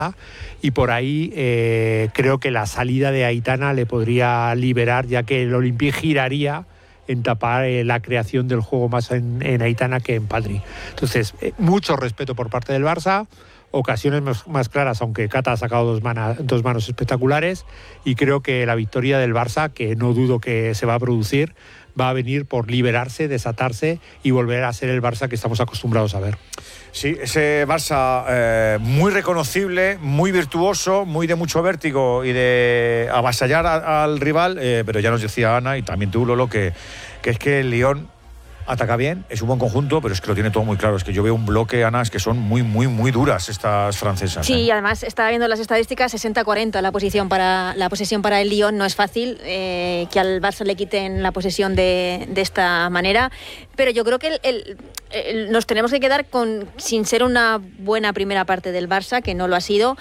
y por ahí creo que la salida de Aitana le podría liberar, ya que el Olympique giraría en tapar la creación del juego más en Aitana que en Padri. Entonces, mucho respeto por parte del Barça, ocasiones más claras, aunque Cata ha sacado dos manos espectaculares, y creo que la victoria del Barça, que no dudo que se va a producir, va a venir por liberarse, desatarse y volver a ser el Barça que estamos acostumbrados a ver. Sí, ese Barça muy reconocible, muy virtuoso, muy de mucho vértigo y de avasallar al rival, pero ya nos decía Ana y también tú, Lolo, que es que el Lyon ataca bien, es un buen conjunto, pero es que lo tiene todo muy claro. Es que yo veo un bloque, Ana, es que son muy, muy, muy duras estas francesas. Sí, además estaba viendo las estadísticas, 60-40 la posesión para el Lyon. No es fácil que al Barça le quiten la posesión de esta manera, pero yo creo que nos tenemos que quedar sin ser una buena primera parte del Barça, que no lo ha sido.